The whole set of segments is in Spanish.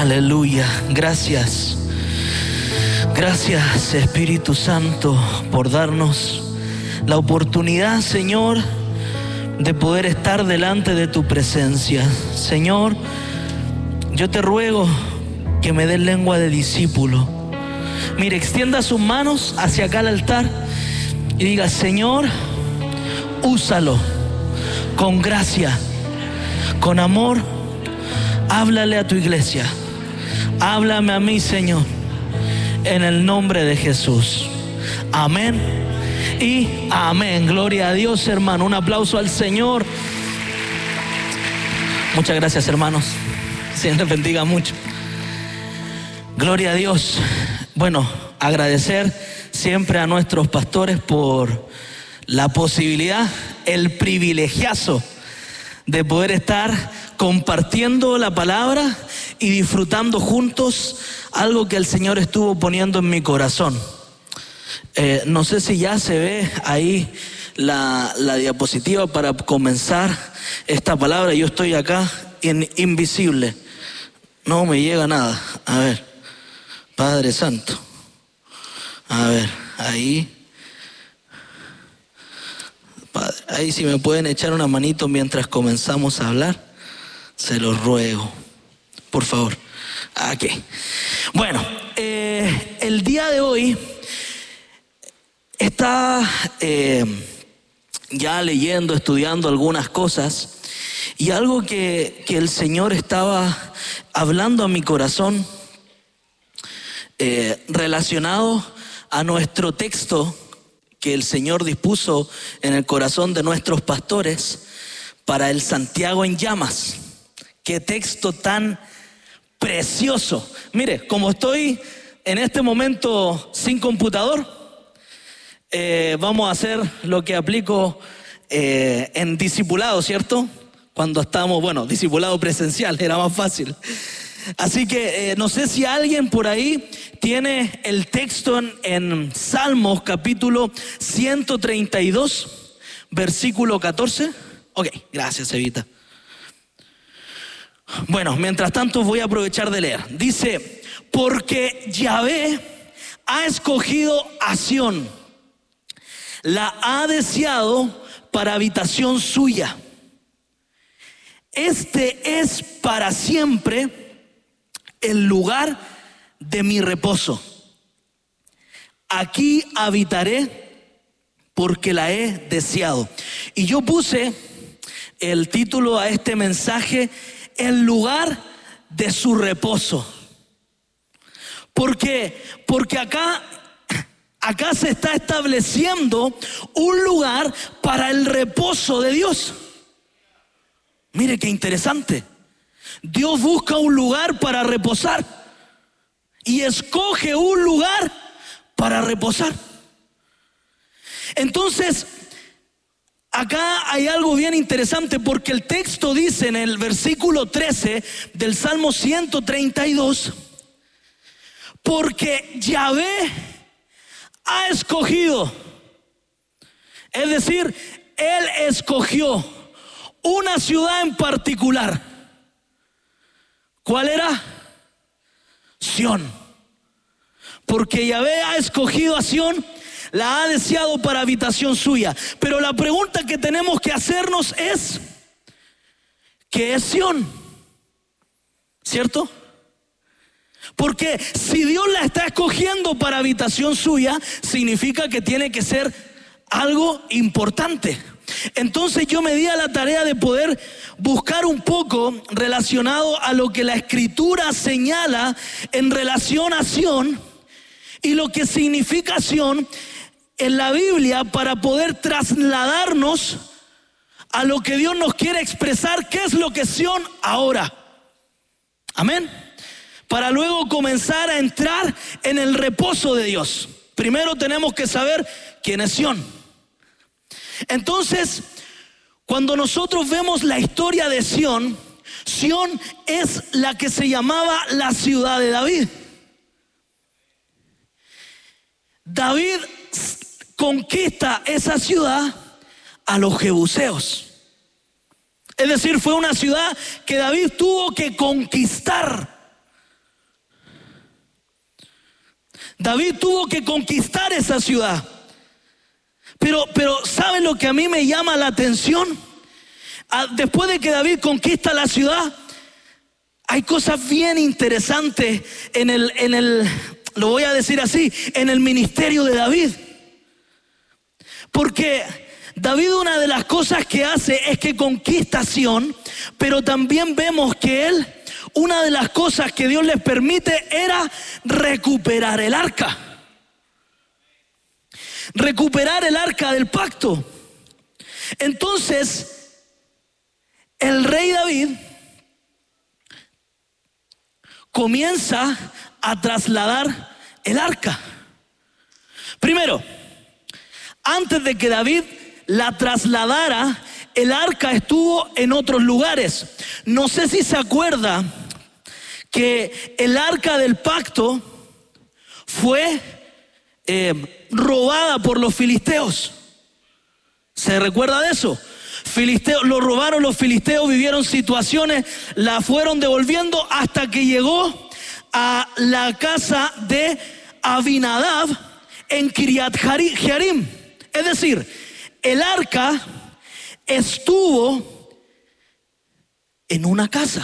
Aleluya. Gracias. Gracias, Espíritu Santo, por darnos la oportunidad, Señor, de poder estar delante de tu presencia. Señor, yo te ruego que me des lengua de discípulo. Mire, extienda sus manos hacia acá al altar y diga: Señor, úsalo con gracia, con amor. Háblale a tu iglesia. Háblame a mí, Señor, en el nombre de Jesús. Amén y amén. Gloria a Dios, hermano. Un aplauso al Señor. Muchas gracias, hermanos. Señor les bendiga mucho. Gloria a Dios. Bueno, agradecer siempre a nuestros pastores por la posibilidad, el privilegiazo de poder estar compartiendo la palabra y disfrutando juntos algo que el Señor estuvo poniendo en mi corazón. No sé si ya se ve ahí la diapositiva para comenzar esta palabra. Yo estoy acá en invisible, no me llega nada. A ver, Padre Santo, a ver, ahí. Padre, ahí si me pueden echar una manito mientras comenzamos a hablar, se los ruego, por favor. Aquí. Bueno, el día de hoy está ya leyendo, estudiando algunas cosas, y algo que el Señor estaba hablando a mi corazón relacionado a nuestro texto que el Señor dispuso en el corazón de nuestros pastores para el Santiago en llamas. Qué texto tan precioso. Mire, como estoy en este momento sin computador, vamos a hacer lo que aplico en discipulado, ¿cierto? Cuando estamos, discipulado presencial, era más fácil. Así que no sé si alguien por ahí tiene el texto en Salmos capítulo 132, versículo 14. Ok, gracias, Evita. Bueno, mientras tanto voy a aprovechar de leer. Dice: porque Yahvé ha escogido a Sión, la ha deseado para habitación suya. Este es para siempre el lugar de mi reposo. Aquí habitaré porque la he deseado. Y yo puse el título a este mensaje: el lugar de su reposo. ¿Por qué? Porque acá se está estableciendo un lugar para el reposo de Dios. Mire qué interesante. Dios busca un lugar para reposar y escoge un lugar para reposar. Entonces, acá hay algo bien interesante, porque el texto dice en el versículo 13 del Salmo 132: porque Yahvé ha escogido. Es decir, Él escogió una ciudad en particular. ¿Cuál era? Sión. Porque Yahvé ha escogido a Sión, la ha deseado para habitación suya. Pero la pregunta que tenemos que hacernos es: ¿qué es Sión? ¿Cierto? Porque si Dios la está escogiendo para habitación suya, significa que tiene que ser algo importante. Entonces yo me di a la tarea de poder buscar un poco relacionado a lo que la Escritura señala en relación a Sión y lo que significa Sión en la Biblia, para poder trasladarnos a lo que Dios nos quiere expresar, qué es lo que es Sión ahora. Amén. Para luego comenzar a entrar en el reposo de Dios. Primero tenemos que saber quién es Sión. Entonces, cuando nosotros vemos la historia de Sión, Sión es la que se llamaba la ciudad de David. David conquista esa ciudad a los jebuseos. Es decir, fue una ciudad que David tuvo que conquistar. David tuvo que conquistar esa ciudad. Pero ¿saben lo que a mí me llama la atención? Después de que David conquista la ciudad, hay cosas bien interesantes lo voy a decir así, en el ministerio de David. Porque David, una de las cosas que hace es que conquista Sión, pero también vemos que él, una de las cosas que Dios les permite era recuperar el arca. Recuperar el arca del pacto. Entonces, el rey David comienza a trasladar el arca. Primero, antes de que David la trasladara, el arca estuvo en otros lugares. No sé si se acuerda que el arca del pacto fue robada por los filisteos. ¿Se recuerda de eso? Lo robaron los filisteos, vivieron situaciones, la fueron devolviendo hasta que llegó a la casa de Abinadab en Kiriat Jearim. Es decir, el arca estuvo en una casa,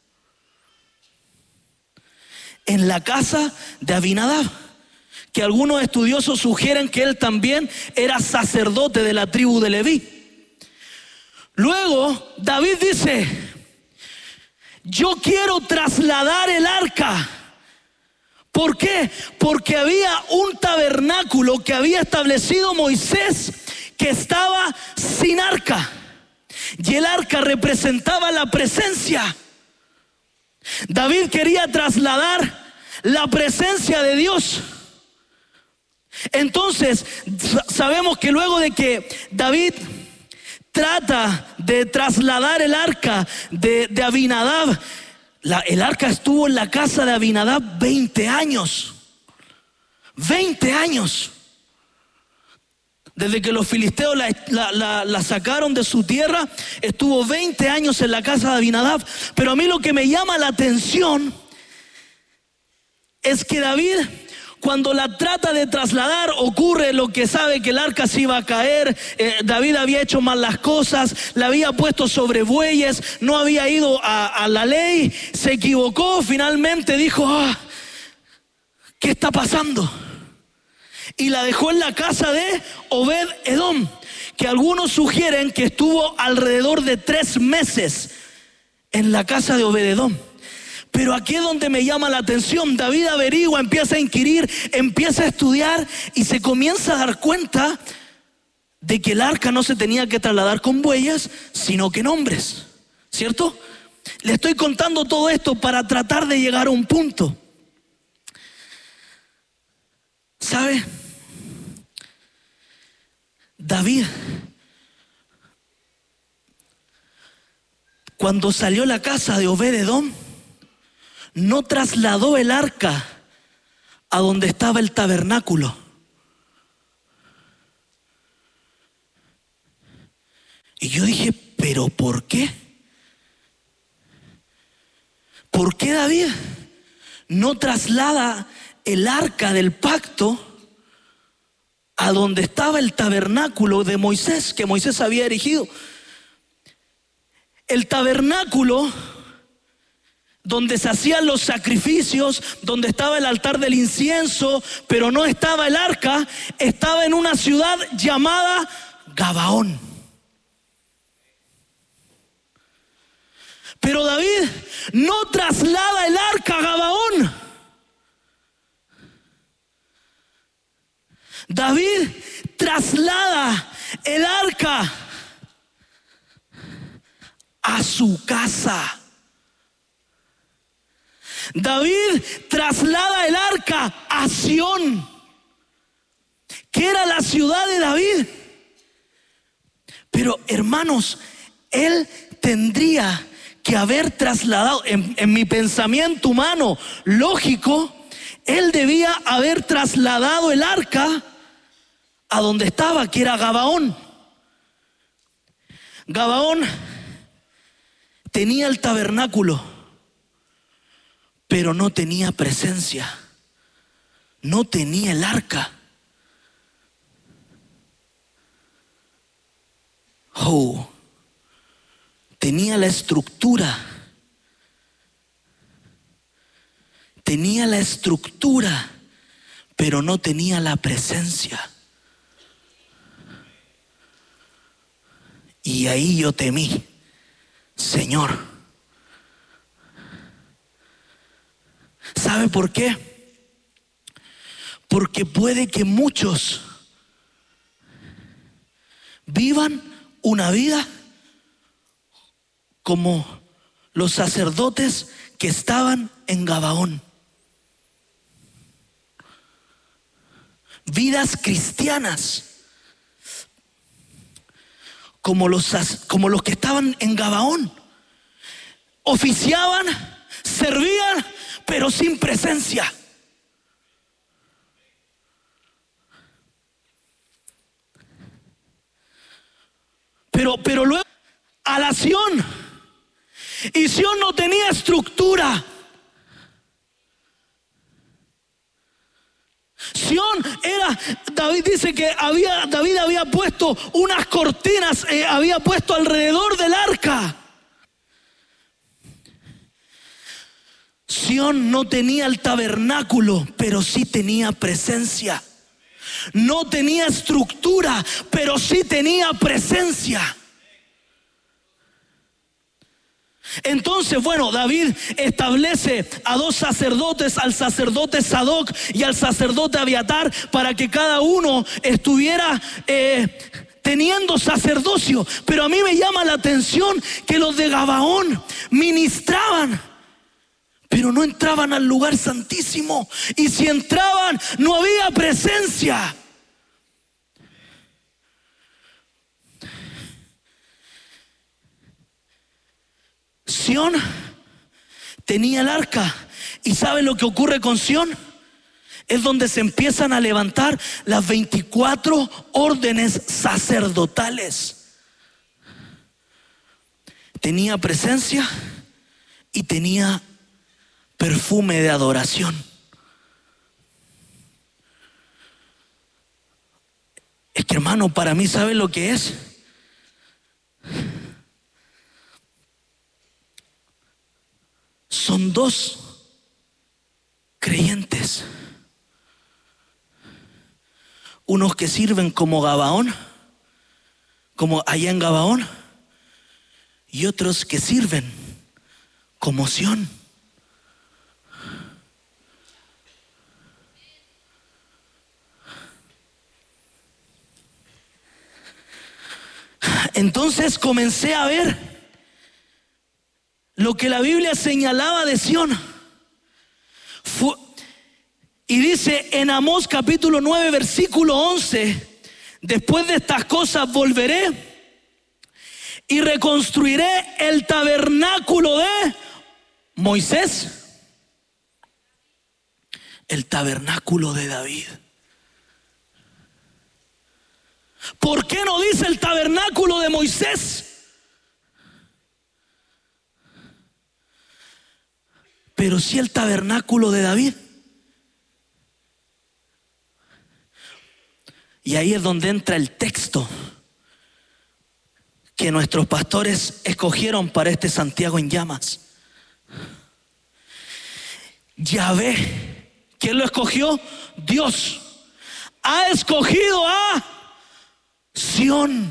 en la casa de Abinadab, que algunos estudiosos sugieren que él también era sacerdote de la tribu de Leví. Luego David dice: yo quiero trasladar el arca. ¿Por qué? Porque había un tabernáculo que había establecido Moisés que estaba sin arca. Y el arca representaba la presencia. David quería trasladar la presencia de Dios. Entonces, sabemos que luego de que David trata de trasladar el arca de Abinadab, el arca estuvo en la casa de Abinadab 20 años. 20 años. Desde que los filisteos la sacaron de su tierra, estuvo 20 años en la casa de Abinadab. Pero a mí lo que me llama la atención es que David, cuando la trata de trasladar, ocurre lo que sabe, que el arca se iba a caer. David había hecho mal las cosas, la había puesto sobre bueyes, no había ido a la ley, se equivocó, finalmente dijo: ¿qué está pasando? Y la dejó en la casa de Obed-Edom, que algunos sugieren que estuvo alrededor de 3 meses en la casa de Obed-Edom. Pero aquí es donde me llama la atención. David averigua, empieza a inquirir, empieza a estudiar y se comienza a dar cuenta de que el arca no se tenía que trasladar con bueyes, sino que en hombres, ¿cierto? Le estoy contando todo esto para tratar de llegar a un punto. ¿Sabe? David, cuando salió a la casa de Obed-Edom, no trasladó el arca a donde estaba el tabernáculo. Y yo dije: ¿pero por qué? ¿Por qué David no traslada el arca del pacto a donde estaba el tabernáculo de Moisés, que Moisés había erigido? El tabernáculo donde se hacían los sacrificios, donde estaba el altar del incienso, pero no estaba el arca, estaba en una ciudad llamada Gabaón. Pero David no traslada el arca a Gabaón. David traslada el arca a su casa. David traslada el arca a Sión, que era la ciudad de David. Pero hermanos, él tendría que haber trasladado, en mi pensamiento humano lógico, él debía haber trasladado el arca a donde estaba, que era Gabaón. Gabaón tenía el tabernáculo, pero no tenía presencia. no tenía el arca. Oh, tenía la estructura. Tenía la estructura, pero no tenía la presencia. Y ahí yo temí, Señor. ¿Sabe por qué? Porque puede que muchos vivan una vida como los sacerdotes que estaban en Gabaón. Vidas cristianas como los que estaban en Gabaón. Oficiaban, servían, pero sin presencia. Pero luego a la Sión, y Sión no tenía estructura. Sión era, David dice que David había puesto unas cortinas, había puesto alrededor del arca. Sión no tenía el tabernáculo, pero sí tenía presencia. No tenía estructura, pero sí tenía presencia. Entonces, bueno, David establece a dos sacerdotes, al sacerdote Sadoc y al sacerdote Abiatar, para que cada uno estuviera teniendo sacerdocio. Pero a mí me llama la atención que los de Gabaón ministraban, pero no entraban al lugar santísimo. Y si entraban, no había presencia. Sión tenía el arca. ¿Y saben lo que ocurre con Sión? Es donde se empiezan a levantar las 24 órdenes sacerdotales. Tenía presencia y tenía perfume de adoración. Es que, hermano, para mí, ¿saben lo que es? Son dos creyentes. Unos que sirven como Gabaón, como allá en Gabaón, y otros que sirven como Sión. Entonces comencé a ver lo que la Biblia señalaba de Sión. Y dice en Amós capítulo 9 versículo 11: después de estas cosas volveré y reconstruiré el tabernáculo de Moisés, el tabernáculo de David. ¿Por qué no dice el tabernáculo de Moisés? Pero sí el tabernáculo de David. Y ahí es donde entra el texto que nuestros pastores escogieron para este Santiago en llamas. Yahvé, ¿quién lo escogió? Dios ha escogido a Sión,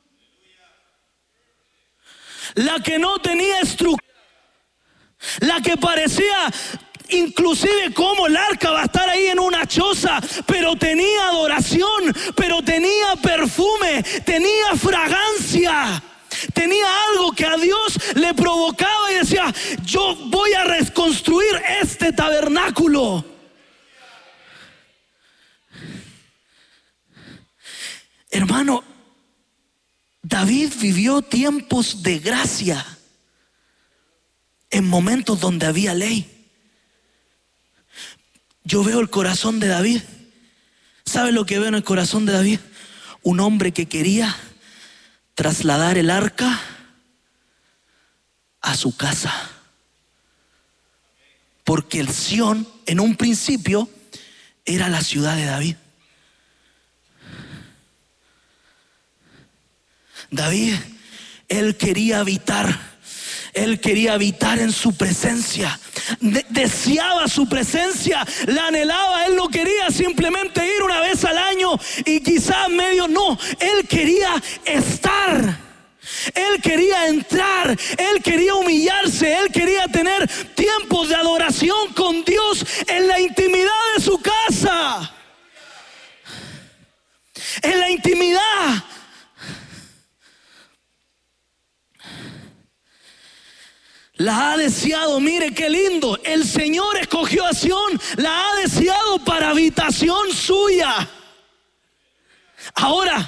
la que no tenía estructura, la que parecía inclusive como el arca va a estar ahí en una choza, pero tenía adoración, pero tenía perfume, tenía fragancia, tenía algo que a Dios le provocaba y decía: yo voy a reconstruir este tabernáculo. Hermano, David vivió tiempos de gracia en momentos donde había ley. Yo veo el corazón de David. ¿Sabe lo que veo en el corazón de David? Un hombre que quería trasladar el arca a su casa. Porque el Sión en un principio era la ciudad de David. David, él quería habitar en su presencia. Deseaba su presencia, la anhelaba. Él no quería simplemente ir una vez al año y quizás medio, no. Él quería estar. Él quería entrar, él quería humillarse, él quería tener tiempos de adoración con Dios en la intimidad de su casa. En la intimidad. La ha deseado, mire qué lindo. El Señor escogió a Sión, la ha deseado para habitación suya. Ahora,